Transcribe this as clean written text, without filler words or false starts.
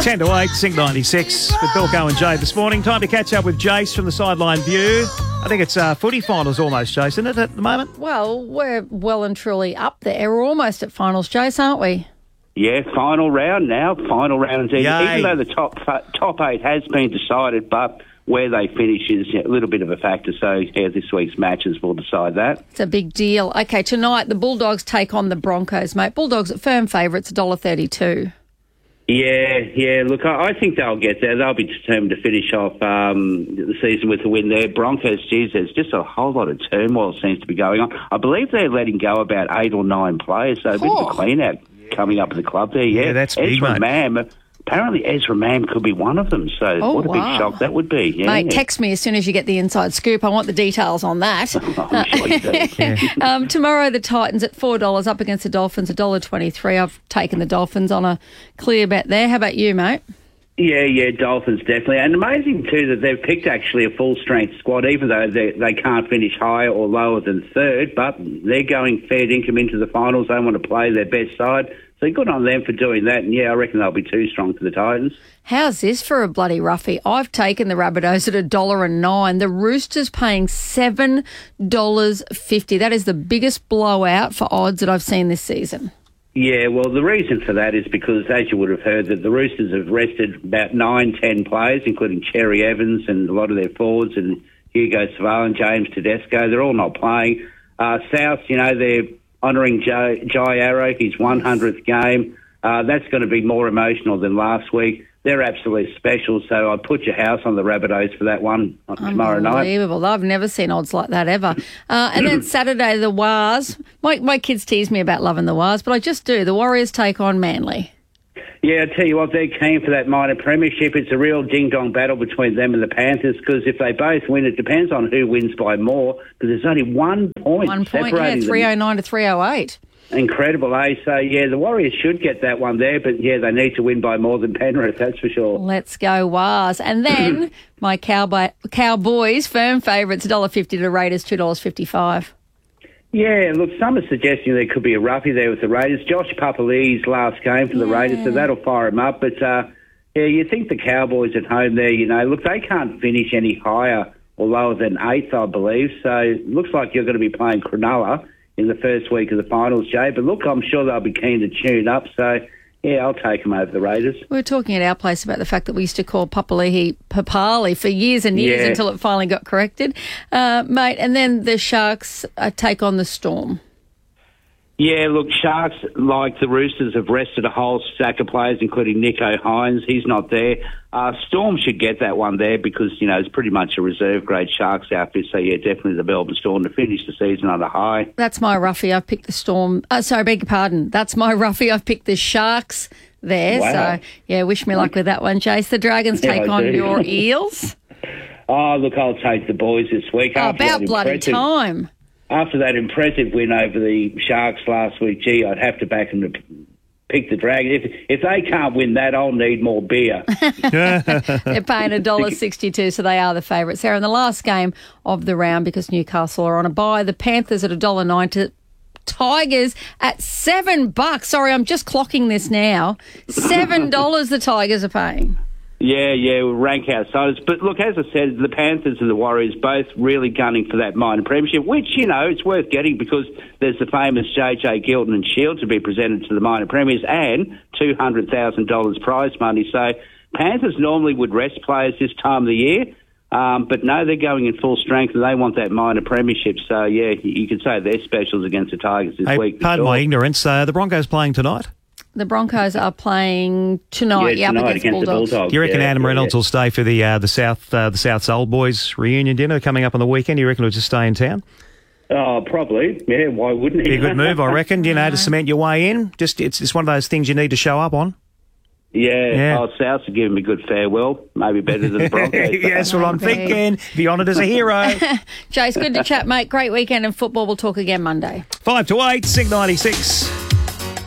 10 to 8, Sync 96 with Bilko and Jay this morning. Time to catch up with Jace from the Sideline View. I think it's footy finals almost, Jace, isn't it, at the moment? Well, we're well and truly up there. We're almost at finals, Jace, aren't we? Yeah, final round now. Final round indeed. Yay. Even though the top eight has been decided, but where they finish is a little bit of a factor. So, yeah, this week's matches will decide that. It's a big deal. Okay, tonight the Bulldogs take on the Broncos, mate. Bulldogs at firm favourites, $1.32. Yeah. Look, I think they'll get there. They'll be determined to finish off the season with a win there. Broncos, geez, there's just a whole lot of turmoil seems to be going on. I believe they're letting go about 8 or 9 players, so a bit of a clean-out coming up at the club there. Yeah, that's big, Ezra mate. Mam. Apparently Ezra Mam could be one of them, so what a big shock that would be. Yeah. Mate, text me as soon as you get the inside scoop. I want the details on that. I'm sure you do. Tomorrow the Titans at $4 up against the Dolphins, $1.23. I've taken the Dolphins on a clear bet there. How about you, mate? Yeah, Dolphins definitely. And amazing too that they've picked actually a full-strength squad, even though they can't finish higher or lower than third, but they're going fair dinkum into the finals. They want to play their best side. So good on them for doing that. And, yeah, I reckon they'll be too strong for the Titans. How's this for a bloody roughie? I've taken the Rabbitohs at $1.09. The Roosters paying $7.50. That is the biggest blowout for odds that I've seen this season. Yeah, well, the reason for that is because, as you would have heard, that the Roosters have rested about 9-10 players, including Cherry Evans and a lot of their forwards, and Hugo Saval and James Tedesco. They're all not playing. South, they're honouring Jai Arrow, his 100th game. That's going to be more emotional than last week. They're absolutely special, so I'd put your house on the Rabbitohs for that one tomorrow night. Unbelievable. I've never seen odds like that ever. And then Saturday, the Wars. My kids tease me about loving the Wars, but I just do. The Warriors take on Manly. Yeah, I tell you what, they're keen for that minor premiership. It's a real ding-dong battle between them and the Panthers because if they both win, it depends on who wins by more because there's only 1 point. 1 point, yeah, 309 to 308. Incredible, eh? So, yeah, the Warriors should get that one there, but, yeah, they need to win by more than Penrith, that's for sure. Let's go, Wars. And then my Cowboys, firm favourites, $1.50 to the Raiders, $2.55. Yeah, look, some are suggesting there could be a roughie there with the Raiders. Josh Papali's last game for the Raiders, so that'll fire him up. But, yeah, you think the Cowboys at home there, look, they can't finish any higher or lower than 8th, I believe. So it looks like you're going to be playing Cronulla in the first week of the finals, Jay. But, look, I'm sure they'll be keen to tune up. So, yeah, I'll take them over the Raiders. We were talking at our place about the fact that we used to call Papali for years and years until it finally got corrected. Mate, and then the Sharks take on the Storm. Yeah, look, Sharks, like the Roosters, have rested a whole stack of players, including Nico Hines. He's not there. Storm should get that one there because, it's pretty much a reserve-grade Sharks outfit. So, yeah, definitely the Melbourne Storm to finish the season on a high. That's my roughie. I've picked the Storm. Sorry, beg your pardon. That's my roughie. I've picked the Sharks there. Wow. So, yeah, wish me luck with that one, Jace. The Dragons take on your Eels. Oh, look, I'll take the boys this week. About bloody time. After that impressive win over the Sharks last week, gee, I'd have to back them to pick the Dragons. If they can't win that, I'll need more beer. They're paying $1.62, so they are the favourites. They're in the last game of the round because Newcastle are on a bye. The Panthers at $1.90. Tigers at $7. Sorry, I'm just clocking this now. $7 the Tigers are paying. Yeah, we'll rank outsiders. But look, as I said, the Panthers and the Warriors both really gunning for that minor premiership, which, it's worth getting because there's the famous JJ Gilton and Shield to be presented to the minor premiers and $200,000 prize money. So Panthers normally would rest players this time of the year, but no, they're going in full strength and they want that minor premiership. So, yeah, you could say they're specials against the Tigers this week. Pardon my ignorance, the Broncos playing tonight? The Broncos are playing tonight, against Bulldogs. Do you reckon Adam Reynolds will stay for the South's Old Boys reunion dinner coming up on the weekend? Do you reckon he'll just stay in town? Oh, probably. Yeah, why wouldn't he? Be a good move, I reckon, to cement your way in. It's one of those things you need to show up on. Yeah. Souths will give him a good farewell. Maybe better than the Broncos. Yeah, that's what I'm thinking. Be honoured as a hero. Jace, good to chat, mate. Great weekend in football. We'll talk again Monday. 5 to 8, Sync 96.